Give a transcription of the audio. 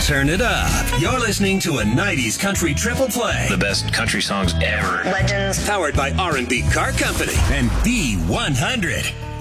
Turn it up. You're listening to a 90s country triple play. The best country songs ever. Legends. Powered by R&B Car Company and B100.